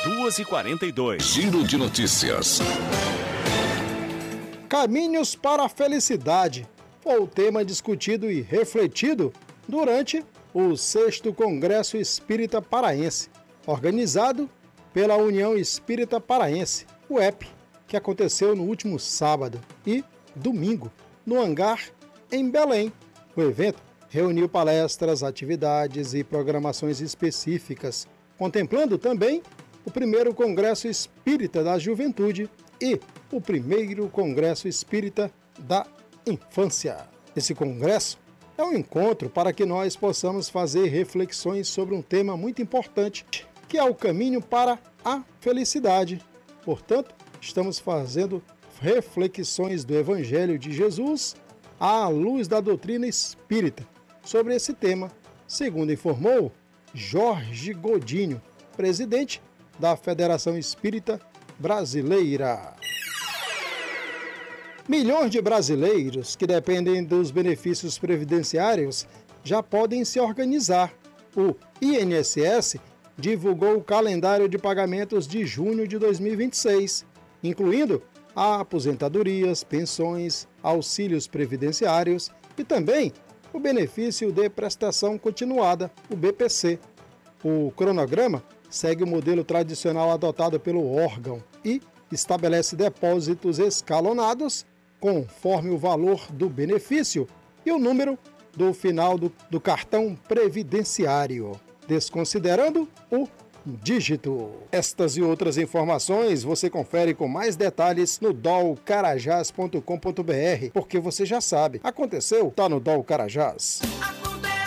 2h42. Giro de notícias. Caminhos para a felicidade foi o tema discutido e refletido durante o 6º Congresso Espírita Paraense, organizado pela União Espírita Paraense, UEP, que aconteceu no último sábado e domingo, no Hangar, em Belém. O evento reuniu palestras, atividades e programações específicas, contemplando também o 1º Congresso Espírita da Juventude e o 1º Congresso Espírita da Infância. Esse congresso é um encontro para que nós possamos fazer reflexões sobre um tema muito importante, que é o caminho para a felicidade. Portanto, estamos fazendo reflexões do Evangelho de Jesus à luz da doutrina espírita sobre esse tema, segundo informou Jorge Godinho, presidente da Federação Espírita Brasileira. Milhões de brasileiros que dependem dos benefícios previdenciários já podem se organizar. O INSS divulgou o calendário de pagamentos de junho de 2026, incluindo aposentadorias, pensões, auxílios previdenciários e também o benefício de prestação continuada, o BPC. O cronograma segue o modelo tradicional adotado pelo órgão e estabelece depósitos escalonados conforme o valor do benefício e o número do final do cartão previdenciário, desconsiderando o dígito. Estas e outras informações você confere com mais detalhes no dolcarajás.com.br, porque você já sabe, aconteceu, tá no Dol Carajás.